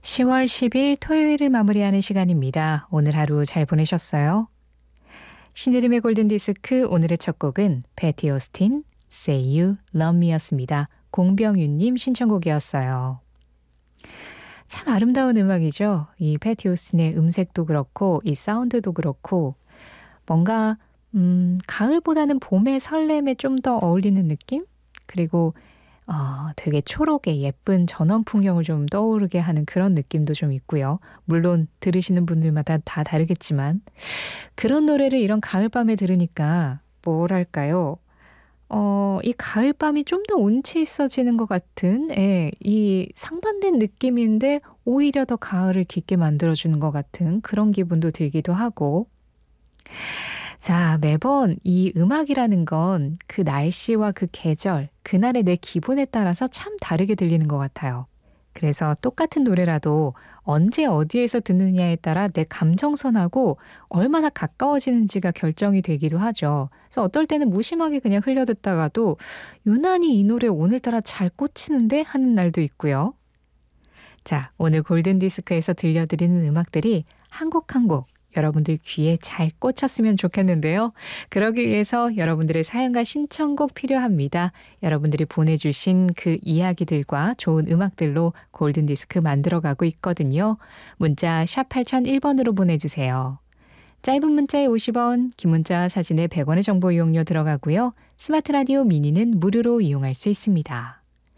10월 10일 토요일을 마무리하는 시간입니다. 오늘 하루 잘 보내셨어요? 신혜림의 골든디스크 오늘의 첫 곡은 패티 오스틴, Say You Love Me였습니다. 공병윤님 신청곡이었어요. 참 아름다운 음악이죠. 이 패티 오스틴의 음색도 그렇고 이 사운드도 그렇고 뭔가 가을보다는 봄의 설렘에 좀 더 어울리는 느낌? 그리고 되게 초록의 예쁜 전원 풍경을 좀 떠오르게 하는 그런 느낌도 좀 있고요. 물론 들으시는 분들마다 다 다르겠지만 그런 노래를 이런 가을밤에 들으니까 뭐랄까요? 이 가을밤이 좀 더 운치 있어지는 것 같은 이 상반된 느낌인데 오히려 더 가을을 깊게 만들어주는 것 같은 그런 기분도 들기도 하고 자, 매번 이 음악이라는 건 그 날씨와 그 계절, 그날의 내 기분에 따라서 참 다르게 들리는 것 같아요. 그래서 똑같은 노래라도 언제 어디에서 듣느냐에 따라 내 감정선하고 얼마나 가까워지는지가 결정이 되기도 하죠. 그래서 어떨 때는 무심하게 그냥 흘려듣다가도 유난히 이 노래 오늘따라 잘 꽂히는데 하는 날도 있고요. 자, 오늘 골든디스크에서 들려드리는 음악들이 한 곡 한 곡 여러분들 귀에 잘 꽂혔으면 좋겠는데요. 그러기 위해서 여러분들의 사연과 신청곡 필요합니다. 여러분들이 보내주신 그 이야기들과 좋은 음악들로 골든디스크 만들어가고 있거든요. 문자 샵 8001번으로 보내주세요. 짧은 문자에 50원, 긴 문자 사진에 100원의 정보 이용료 들어가고요. 스마트 라디오 미니는 무료로 이용할 수 있습니다.